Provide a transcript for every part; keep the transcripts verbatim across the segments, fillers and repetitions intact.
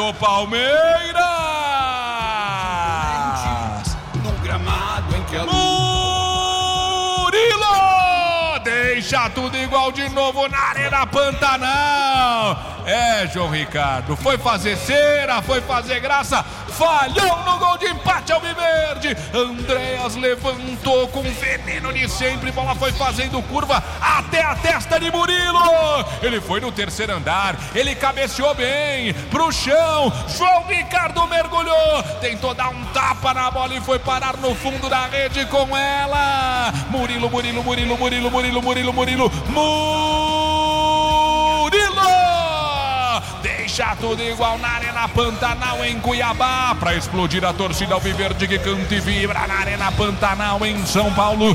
do Palmeiras. No gramado em que a Murilo deixa tudo igual de novo na Arena Pantanal. É, João Ricardo, foi fazer cera, foi fazer graça, falhou no gol de empate alviverde. Andréas levantou com veneno de sempre, bola foi fazendo curva até a testa de Murilo. Ele foi no terceiro andar, ele cabeceou bem pro chão. João Ricardo mergulhou, tentou dar um tapa na bola e foi parar no fundo da rede com ela. Murilo, Murilo, Murilo, Murilo, Murilo, Murilo, Murilo, Murilo! Deixa tudo igual na Arena Pantanal em Cuiabá, para explodir a torcida alviverde que canta e vibra na Arena Pantanal em São Paulo.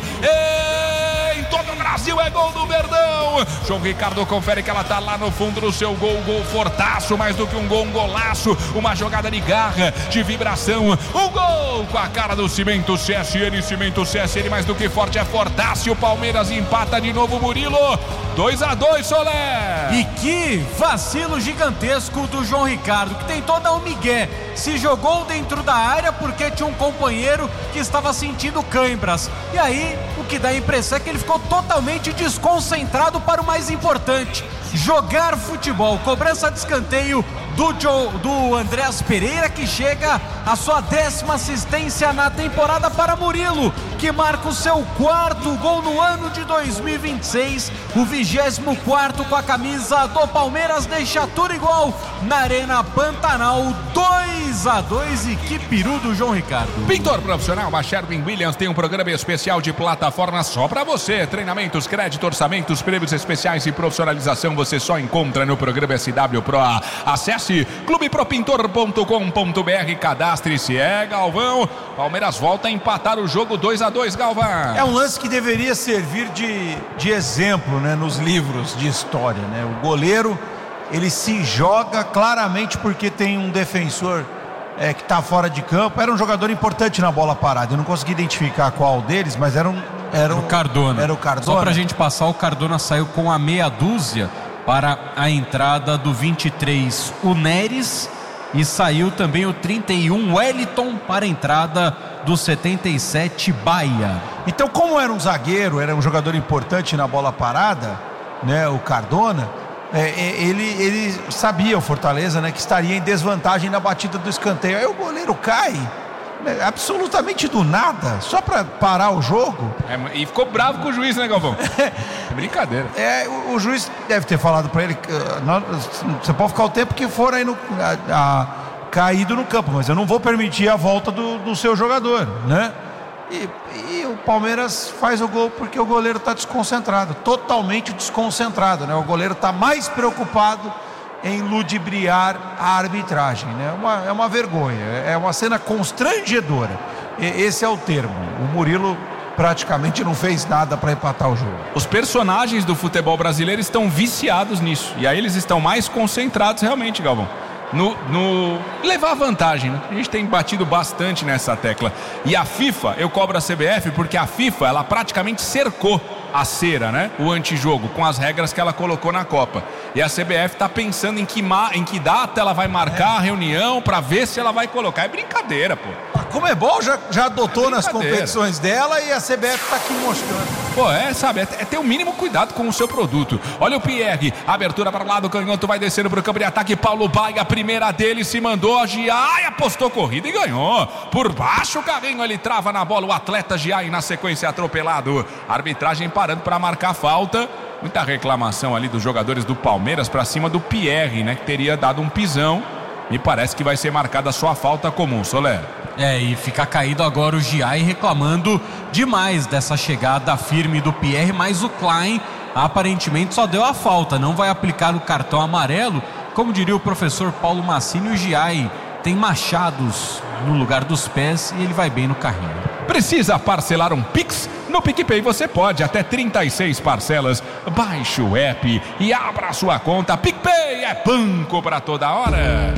Em todo o Brasil é gol do Verdão. João Ricardo confere que ela tá lá no fundo do seu gol, gol fortaço, mais do que um gol, um golaço, uma jogada de garra, de vibração, um gol com a cara do Cimento C S N, Cimento C S N mais do que forte, é fortaço. O Palmeiras empata de novo, Murilo, dois a dois, Solé. E que vacilo gigantesco do João Ricardo, que tentou dar um migué, se jogou dentro da área porque tinha um companheiro que estava sentindo cãibras, e aí o que dá a impressão é que ele ficou totalmente desconcentrado para o mais importante, jogar futebol. Cobrança de escanteio do, Joe, do Andréas Pereira, que chega a sua décima assistência na temporada para Murilo, que marca o seu quarto gol no ano de dois mil e vinte e seis, o vigésimo quarto com a camisa do Palmeiras. Deixa tudo igual na Arena Pantanal, dois a dois. E que peru do João Ricardo. Pintor profissional Sherwin Williams tem um programa especial de plataforma só para você. Treinamentos, crédito, orçamentos, prêmios especiais e profissionalização você só encontra no programa S W Pro. Acesse clube pro pintor ponto com ponto b r, cadastre-se. É, Galvão, Palmeiras volta a empatar o jogo dois a dois, Galvão. É um lance que deveria servir de, de exemplo, né, nos livros de história, né? O goleiro, ele se joga claramente porque tem um defensor é, que está fora de campo. Era um jogador importante na bola parada, eu não consegui identificar qual deles, mas era um... Era um, o Cardona. Era o Cardona. Só pra gente passar, o Cardona saiu com a meia dúzia para a entrada do vinte e três, o Neres, e saiu também o trinta e um, Wellington, para a entrada do setenta e sete, Baia. Então, como era um zagueiro, era um jogador importante na bola parada, né, o Cardona, é, ele, ele sabia, o Fortaleza, né, que estaria em desvantagem na batida do escanteio. Aí o goleiro cai, né, absolutamente do nada, só para parar o jogo. É, e ficou bravo com o juiz, né, Galvão? É brincadeira. É, o, o juiz deve ter falado para ele que uh, não, você pode ficar o tempo que for aí no, a, a, caído no campo, mas eu não vou permitir a volta do, do seu jogador, né? E, e o Palmeiras faz o gol porque o goleiro está desconcentrado, totalmente desconcentrado, né? O goleiro está mais preocupado em ludibriar a arbitragem, né? Uma, é uma vergonha, é uma cena constrangedora. E, esse é o termo. O Murilo praticamente não fez nada para empatar o jogo. Os personagens do futebol brasileiro estão viciados nisso, e aí eles estão mais concentrados realmente, Galvão, no, no levar vantagem, né? A gente tem batido bastante nessa tecla. E a FIFA, eu cobro a C B F porque a FIFA, ela praticamente cercou a cera, né? O antijogo, com as regras que ela colocou na Copa. E a C B F tá pensando em que, ma... em que data ela vai marcar é. a reunião para ver se ela vai colocar. É brincadeira, pô. A Comebol já, já adotou é nas competições dela e a C B F tá aqui mostrando. Pô, é, sabe, é, é ter o mínimo cuidado com o seu produto. Olha o Pierre, abertura para o lado, canhoto vai descendo pro campo de ataque, Paulo Baia, a primeira dele, se mandou, Giai apostou corrida e ganhou. Por baixo o Carrinho, ele trava na bola, o atleta Giai na sequência atropelado. Arbitragem parando para marcar falta. Muita reclamação ali dos jogadores do Palmeiras para cima do Pierre, né, que teria dado um pisão. Me parece que vai ser marcada só a falta comum, Soler. É, e fica caído agora o Giai reclamando demais dessa chegada firme do Pierre, mas o Klein aparentemente só deu a falta, não vai aplicar o cartão amarelo. Como diria o professor Paulo Massini, o Giai tem machados no lugar dos pés e ele vai bem no carrinho. Precisa parcelar um Pix? No PicPay você pode, até trinta e seis parcelas. Baixe o app e abra sua conta. PicPay é banco para toda hora.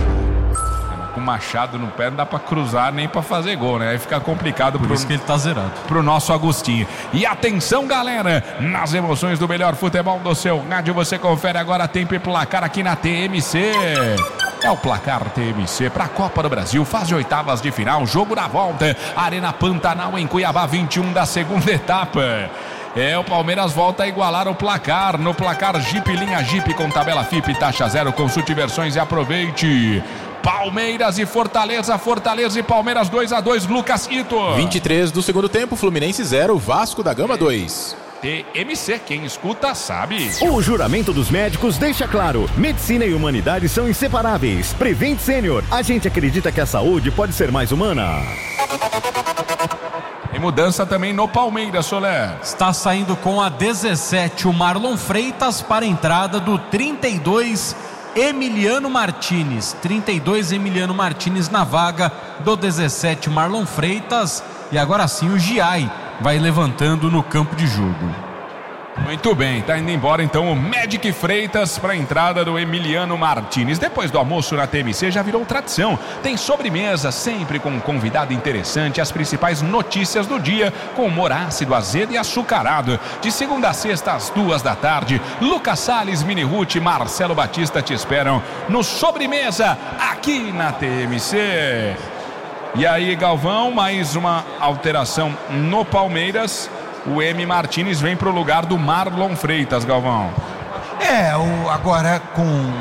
Com machado no pé não dá pra cruzar nem pra fazer gol, né? Aí fica complicado. Por pro, isso que ele tá zerado. Pro nosso Agostinho. E atenção, galera, nas emoções do melhor futebol do seu rádio, você confere agora tempo e placar aqui na T M C. É o placar T M C para a Copa do Brasil, fase oitavas de final, jogo da volta, Arena Pantanal em Cuiabá, vinte e um da segunda etapa. É, o Palmeiras volta a igualar o placar. No placar Jeep, linha Jeep com tabela F I P, taxa zero, consulte versões e aproveite. Palmeiras e Fortaleza, Fortaleza e Palmeiras dois a dois, Lucas Ito. vinte e três do segundo tempo, Fluminense zero, Vasco da Gama dois. T M C, quem escuta sabe. O juramento dos médicos deixa claro: medicina e humanidade são inseparáveis. Prevent Senior, a gente acredita que a saúde pode ser mais humana. Tem mudança também no Palmeiras, Soler. Está saindo com a dezessete o Marlon Freitas para a entrada do trinta e dois Emiliano Martinez. trinta e dois Emiliano Martinez na vaga do dezessete Marlon Freitas. E agora sim o Giai vai levantando no campo de jogo. Muito bem, tá indo embora então o Magic Freitas para a entrada do Emiliano Martinez. Depois do almoço na T M C já virou tradição. Tem sobremesa sempre com um convidado interessante, as principais notícias do dia com humor ácido, azedo e açucarado. De segunda a sexta às duas da tarde, Lucas Salles, Mini Ruth e Marcelo Batista te esperam no Sobremesa aqui na T M C. E aí, Galvão, mais uma alteração no Palmeiras. O M. Martinez vem para o lugar do Marlon Freitas, Galvão. É, o, agora com,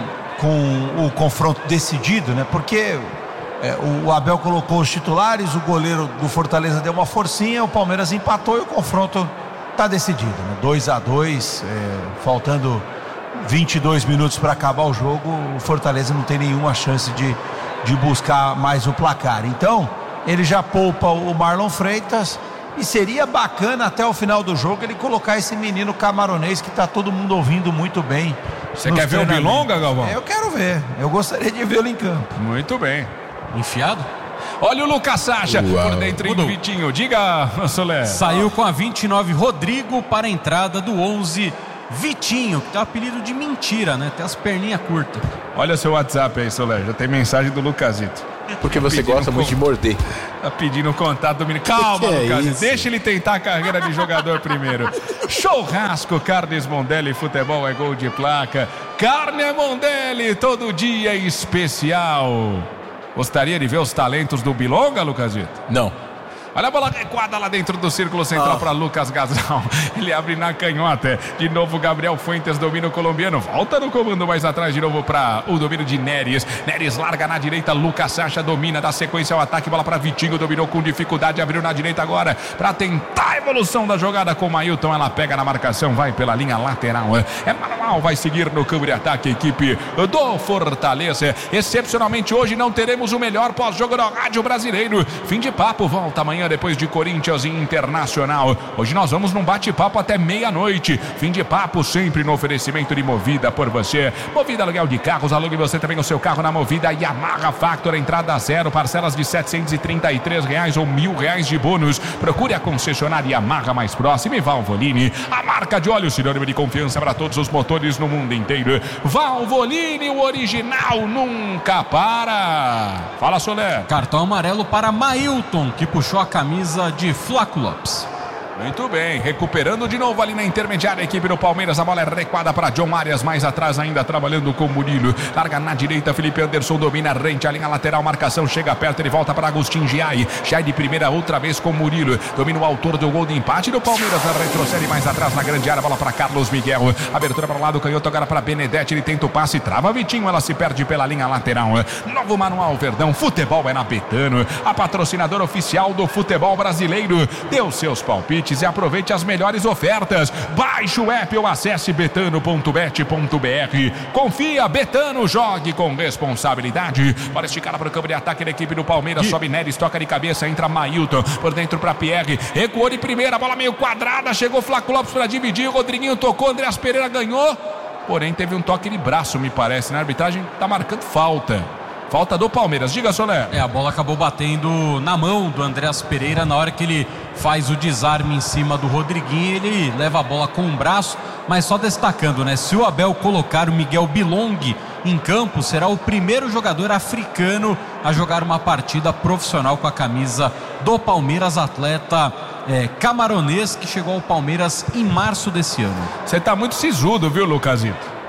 com o confronto decidido, né? Porque é, o Abel colocou os titulares, o goleiro do Fortaleza deu uma forcinha, o Palmeiras empatou e o confronto está decidido, né? dois a dois, é, faltando vinte e dois minutos para acabar o jogo, o Fortaleza não tem nenhuma chance de, de buscar mais o placar. Então, ele já poupa o Marlon Freitas. E seria bacana até o final do jogo ele colocar esse menino camaronês que está todo mundo ouvindo muito bem. Você quer ver o Bilonga, Galvão? Eu quero ver. Eu gostaria de vê-lo em campo. Muito bem. Enfiado? Olha o Lucas Sacha por dentro do Vitinho. Diga, Soler. Saiu com a vinte e nove Rodrigo para a entrada do onze Vitinho, que tem o apelido de mentira, né? Tem as perninhas curtas. Olha seu WhatsApp aí, Soler. Já tem mensagem do Lucasito. Porque você gosta muito de morder. Tá pedindo o contato do menino. Calma, Lucas. É deixa ele tentar a carreira de jogador primeiro. Churrasco, Carnes Mondelli, futebol é gol de placa. Carne Mondelli, todo dia especial. Gostaria de ver os talentos do Bilonga, Lucasito? Não. Olha a bola recuada lá dentro do círculo central ah. para Lucas Gasal. Ele abre na canhota. De novo, Gabriel Fuentes domina o colombiano. Volta no comando mais atrás de novo para o domínio de Neres. Neres larga na direita. Lucas Sacha domina, dá sequência ao ataque. Bola para Vitinho. Dominou com dificuldade. Abriu na direita agora para tentar a evolução da jogada com o Mailton. Ela pega na marcação. Vai pela linha lateral. É manual. Vai seguir no campo de ataque a equipe do Fortaleza. Excepcionalmente hoje não teremos o melhor pós-jogo do rádio brasileiro. Fim de papo. Volta amanhã depois de Corinthians e Internacional. Hoje nós vamos num bate-papo até meia-noite. Fim de papo sempre no oferecimento de Movida por você. Movida aluguel de carros, alugue você também o seu carro na Movida. Yamaha Factor, entrada zero, parcelas de setecentos e trinta e três reais ou mil reais de bônus. Procure a concessionária Yamaha mais próxima e Valvoline, a marca de óleo sinônimo de confiança para todos os motores no mundo inteiro. Valvoline, o original nunca para. Fala, Soler. Cartão amarelo para Mailton, que puxou a camisa de Flaco Lopes. Muito bem, recuperando de novo ali na intermediária a equipe do Palmeiras, a bola é recuada para John Arias, mais atrás ainda trabalhando com Murilo, larga na direita, Felipe Anderson domina rente, a linha lateral, marcação, chega perto, ele volta para Agostinho Giai, Giai de primeira outra vez com Murilo, domina o autor do gol de empate do Palmeiras, retrocede mais atrás na grande área, bola para Carlos Miguel, abertura para o lado, canhoto agora para Benedetti, ele tenta o passe, trava Vitinho, ela se perde pela linha lateral, novo manual Verdão, futebol é na Betano, a patrocinadora oficial do futebol brasileiro, deu seus palpites e aproveite as melhores ofertas. Baixe o app ou acesse betano ponto bet ponto br. Confia, Betano, jogue com responsabilidade. Para esticar para o campo de ataque da equipe do Palmeiras, e... sobe Neres, toca de cabeça, entra Mailton, por dentro para Pierre, recuou de primeira, bola meio quadrada, chegou Flaco Lopes para dividir, Rodriguinho tocou, Andreas Pereira ganhou, porém teve um toque de braço, me parece, na arbitragem tá marcando falta. Falta do Palmeiras, diga, Soler. É, a bola acabou batendo na mão do Andreas Pereira na hora que ele faz o desarme em cima do Rodriguinho, ele leva a bola com o braço, mas só destacando, né? Se o Abel colocar o Miguel Bilong em campo, será o primeiro jogador africano a jogar uma partida profissional com a camisa do Palmeiras, atleta é, camaronês que chegou ao Palmeiras em março desse ano. Você tá muito sisudo, viu, Lucasito?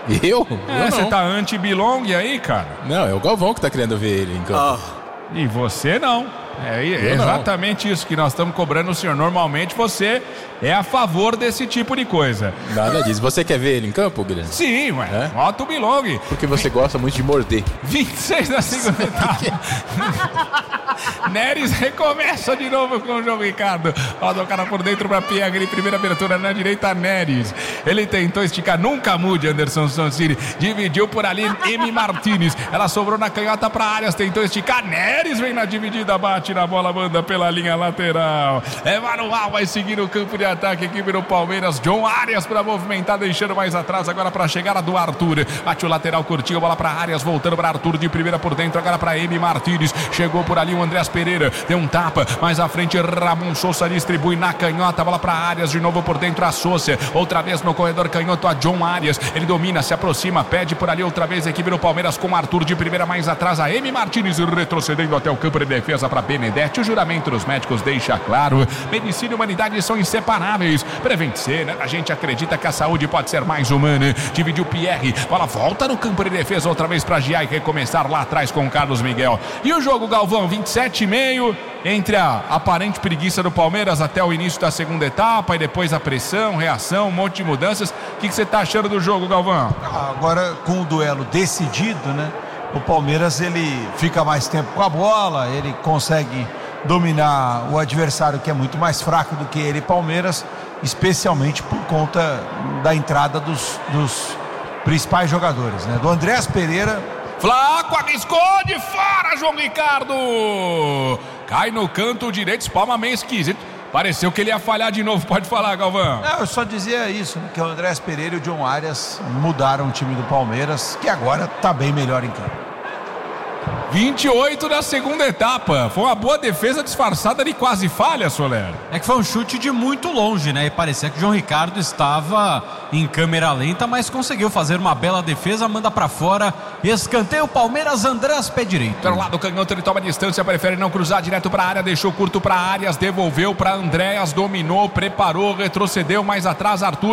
Eu? É, eu você não. tá anti-Bilong aí, cara? Não, é o Galvão que tá querendo ver ele em campo. E você não. É, é Eu não. exatamente isso que nós estamos cobrando o senhor. Normalmente você é a favor desse tipo de coisa. Nada disso. Você quer ver ele em campo, Guilherme? Sim, ué. É? Bota o Bilong. Porque você gosta muito de morder. vinte e seis da segunda etapa. Neres recomeça de novo com o João Ricardo. Roda o cara por dentro para Piagri. Primeira abertura na direita, Neres. Ele tentou esticar. Nunca mude, Anderson Sonsini. Dividiu por ali, M. Martinez. Ela sobrou na canhota para Arias. Tentou esticar. Neres vem na dividida. Bate na bola, manda pela linha lateral. É Manuel, vai seguir o campo de ataque. Equipe do Palmeiras. John Arias para movimentar, deixando mais atrás. Agora para chegar a do Arthur. Bate o lateral, curtiu a bola para Arias. Voltando para Arthur de primeira por dentro. Agora para M. Martinez. Chegou por ali o Andreas Pereira, deu um tapa, mais à frente Ramon Sousa distribui na canhota, bola para Arias, de novo por dentro a Sousa, outra vez no corredor canhoto a John Arias, ele domina, se aproxima, pede por ali outra vez a equipe do Palmeiras com Arthur de primeira, mais atrás a M. Martinez retrocedendo até o campo de defesa para Benedetti. O juramento dos médicos deixa claro, medicina e humanidade são inseparáveis. Prevent C, né? A gente acredita que a saúde pode ser mais humana. Dividiu Pierre, bola volta no campo de defesa outra vez para Giai recomeçar lá atrás com o Carlos Miguel. E o jogo, Galvão, vinte e sete e meio entre a aparente preguiça do Palmeiras até o início da segunda etapa e depois a pressão, reação, um monte de mudanças. O que você está achando do jogo, Galvão? Agora, com o duelo decidido, né? O Palmeiras, ele fica mais tempo com a bola, ele consegue dominar o adversário que é muito mais fraco do que ele, Palmeiras, especialmente por conta da entrada dos, dos principais jogadores, né? Do Andreas Pereira. Flaco arriscou de fora, João Ricardo. Cai no canto direito, espalma meio esquisito. Pareceu que ele ia falhar de novo. Pode falar, Galvão. Não, eu só dizia isso, né, que o Andreas Pereira e o John Arias mudaram o time do Palmeiras, que agora está bem melhor em campo. vinte e oito da segunda etapa. Foi uma boa defesa disfarçada de quase falha, Soler. É que foi um chute de muito longe, né? E parecia que o João Ricardo estava em câmera lenta, mas conseguiu fazer uma bela defesa, manda pra fora. Escanteio Palmeiras, Andreas pé direito. Pelo lado canhoto, ele toma distância, prefere não cruzar direto pra área, deixou curto pra Arias, devolveu pra Andreas, dominou, preparou, retrocedeu mais atrás, Arthur.